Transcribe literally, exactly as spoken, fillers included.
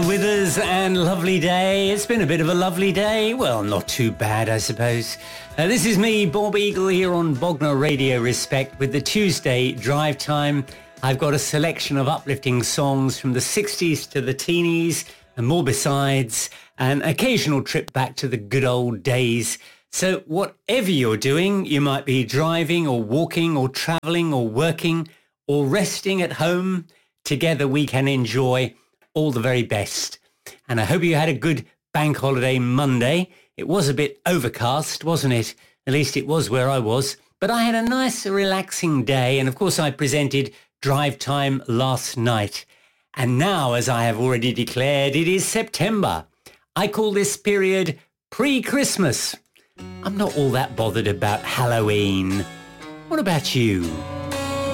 with us and lovely day. It's been a bit of a lovely day. Well, not too bad, I suppose. Uh, this is me, Bob Eagle, here on Bognor Radio Respect with the Tuesday Drive Time. I've got a selection of uplifting songs from the sixties to the teenies and more besides, an occasional trip back to the good old days. So whatever you're doing, you might be driving or walking or travelling or working or resting at home, together we can enjoy all the very best. And I hope you had a good bank holiday Monday. It was a bit overcast, wasn't it? At least it was where I was. But I had a nice relaxing day, and of course I presented Drive Time last night. And now, as I have already declared, it is September. I call this period pre-Christmas. I'm not all that bothered about Halloween. What about you?